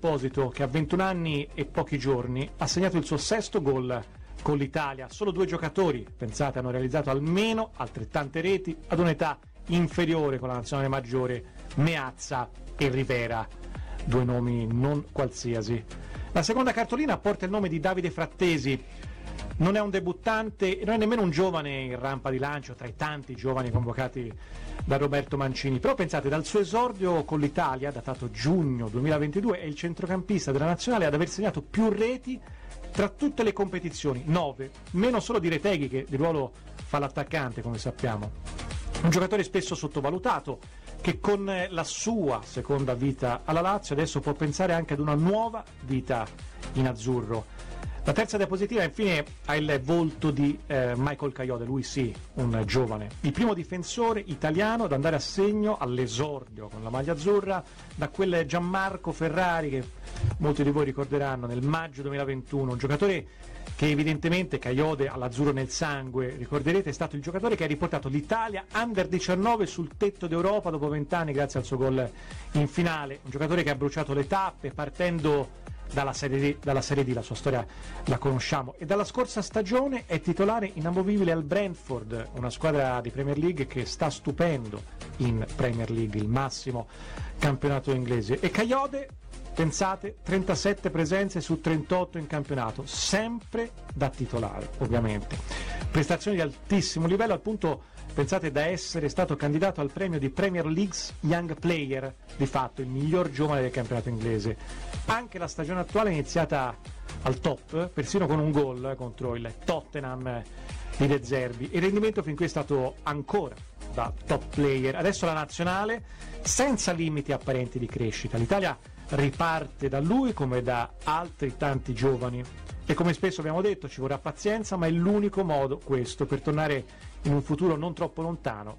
Esposito, che a 21 anni e pochi giorni ha segnato il suo 6º gol con l'Italia. Solo 2 giocatori, pensate, hanno realizzato almeno altrettante reti ad un'età inferiore con la nazionale maggiore, Meazza e Rivera, 2 nomi non qualsiasi. La seconda cartolina porta il nome di Davide Frattesi. Non è un debuttante e non è nemmeno un giovane in rampa di lancio tra i tanti giovani convocati da Roberto Mancini, però pensate, dal suo esordio con l'Italia, datato giugno 2022, è il centrocampista della nazionale ad aver segnato più reti tra tutte le competizioni, 9, meno solo di Retegui, che di ruolo fa l'attaccante, come sappiamo. Un giocatore spesso sottovalutato, che con la sua seconda vita alla Lazio adesso può pensare anche ad una nuova vita in azzurro. La terza diapositiva infine ha il volto di Michael Kayode, lui sì, un giovane, il primo difensore italiano ad andare a segno all'esordio con la maglia azzurra da quel Gianmarco Ferrari che molti di voi ricorderanno nel maggio 2021, un giocatore che evidentemente Kayode all'azzurro nel sangue, ricorderete, è stato il giocatore che ha riportato l'Italia Under 19 sul tetto d'Europa dopo 20 anni grazie al suo gol in finale, un giocatore che ha bruciato le tappe partendo dalla Serie D, la sua storia la conosciamo, e dalla scorsa stagione è titolare inamovibile al Brentford, una squadra di Premier League che sta stupendo in Premier League, il massimo campionato inglese. E Kayode, pensate, 37 presenze su 38 in campionato, sempre da titolare ovviamente, prestazioni di altissimo livello al punto, pensate, da essere stato candidato al premio di Premier League's Young Player, di fatto il miglior giovane del campionato inglese. Anche la stagione attuale è iniziata al top, persino con un gol contro il Tottenham di De Zerbi. Il rendimento fin qui è stato ancora da top player. Adesso la nazionale senza limiti apparenti di crescita. L'Italia riparte da lui come da altri tanti giovani. E come spesso abbiamo detto, ci vorrà pazienza, ma è l'unico modo questo per tornare in un futuro non troppo lontano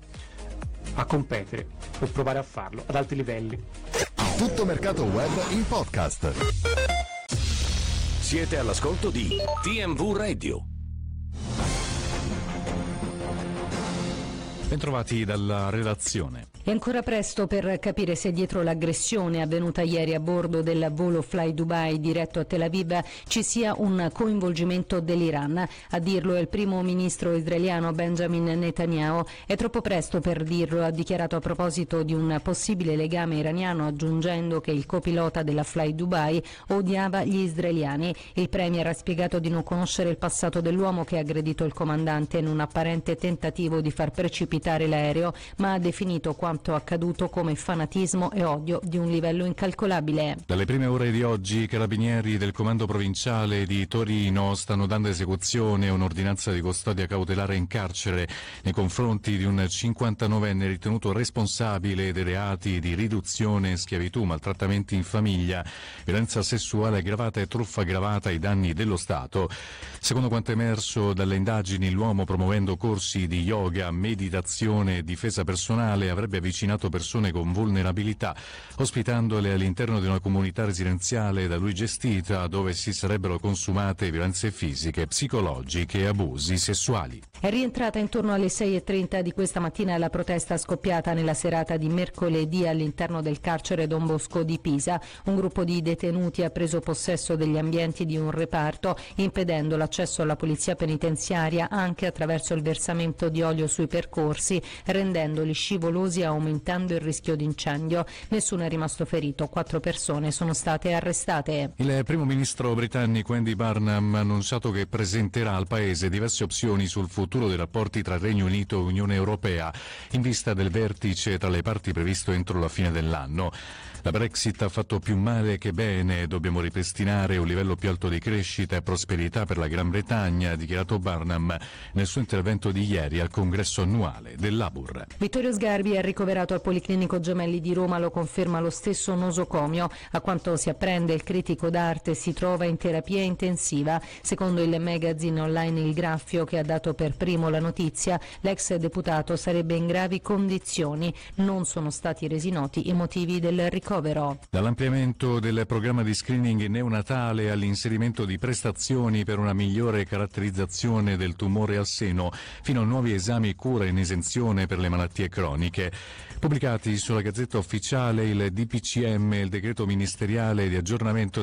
a competere o provare a farlo ad alti livelli. Tutto mercato web in podcast. Siete all'ascolto di TMV Radio. Bentrovati dalla redazione. È ancora presto per capire se dietro l'aggressione avvenuta ieri a bordo del volo Fly Dubai diretto a Tel Aviv ci sia un coinvolgimento dell'Iran. A dirlo è il primo ministro israeliano Benjamin Netanyahu. È troppo presto per dirlo, ha dichiarato a proposito di un possibile legame iraniano, aggiungendo che il copilota della Fly Dubai odiava gli israeliani. Il premier ha spiegato di non conoscere il passato dell'uomo che ha aggredito il comandante in un apparente tentativo di far precipitare l'aereo, ma ha definito quanto accaduto come fanatismo e odio di un livello incalcolabile. Dalle prime ore di oggi i carabinieri del comando provinciale di Torino stanno dando esecuzione a un'ordinanza di custodia cautelare in carcere nei confronti di un 59enne ritenuto responsabile dei reati di riduzione, schiavitù, maltrattamenti in famiglia, violenza sessuale aggravata e truffa aggravata ai danni dello Stato. Secondo quanto emerso dalle indagini, l'uomo, promuovendo corsi di yoga, meditazione e difesa personale, avrebbe avvicinato persone con vulnerabilità, ospitandole all'interno di una comunità residenziale da lui gestita, dove si sarebbero consumate violenze fisiche, psicologiche e abusi sessuali. È rientrata intorno alle 6:30 di questa mattina la protesta scoppiata nella serata di mercoledì all'interno del carcere Don Bosco di Pisa. Un gruppo di detenuti ha preso possesso degli ambienti di un reparto, impedendo l'accesso alla polizia penitenziaria anche attraverso il versamento di olio sui percorsi, rendendoli scivolosi e aumentando il rischio di incendio. Nessuno è rimasto ferito, 4 persone sono state arrestate. Il primo ministro britannico Andy Burnham ha annunciato che presenterà al paese diverse opzioni sul futuro dei rapporti tra Regno Unito e Unione Europea in vista del vertice tra le parti previsto entro la fine dell'anno. La Brexit ha fatto più male che bene, dobbiamo ripristinare un livello più alto di crescita e prosperità per la Gran Bretagna, ha dichiarato Burnham nel suo intervento di ieri al congresso annuale dell'Abur. Vittorio Sgarbi è ricoverato al Policlinico Gemelli di Roma, lo conferma lo stesso nosocomio. A quanto si apprende, il critico d'arte si trova in terapia intensiva. Secondo il magazine online Il Graffio, che ha dato per primo la notizia, l'ex deputato sarebbe in gravi condizioni. Non sono stati resi noti i motivi del ricovero. ricovero. Dall'ampliamento del programma di screening neonatale all'inserimento di prestazioni per una migliore caratterizzazione del tumore al seno, fino a nuovi esami e cura in esenzione per le malattie croniche. Pubblicati sulla Gazzetta Ufficiale il DPCM, il decreto ministeriale di aggiornamento